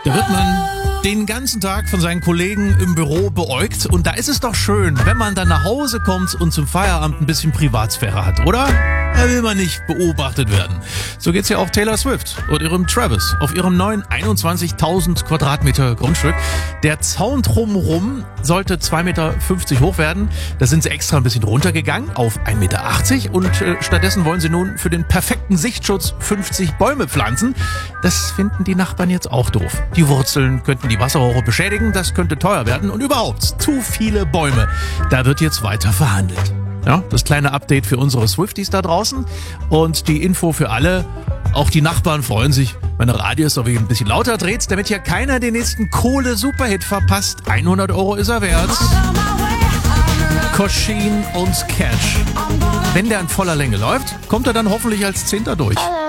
Da wird man den ganzen Tag von seinen Kollegen im Büro beäugt und da ist es doch schön, wenn man dann nach Hause kommt und zum Feierabend ein bisschen Privatsphäre hat, oder? Da will man nicht beobachtet werden. So geht's ja auch Taylor Swift und ihrem Travis auf ihrem neuen 21.000 Quadratmeter Grundstück. Der Zaun drumherum sollte 2,50 Meter hoch werden. Da sind sie extra ein bisschen runtergegangen auf 1,80 Meter und stattdessen wollen sie nun für den perfekten Sichtschutz 50 Bäume pflanzen. Das finden die Nachbarn jetzt auch doof. Die Wurzeln könnten die Wasserrohre beschädigen, das könnte teuer werden und überhaupt zu viele Bäume. Da wird jetzt weiter verhandelt. Ja, das kleine Update für unsere Swifties da draußen und die Info für alle. Auch die Nachbarn freuen sich, wenn der Radius so wie ein bisschen lauter dreht, damit ja keiner den nächsten Kohle-Superhit verpasst. 100 Euro ist er wert. Kosheen und Catch. Wenn der in voller Länge läuft, kommt er dann hoffentlich als Zehnter durch.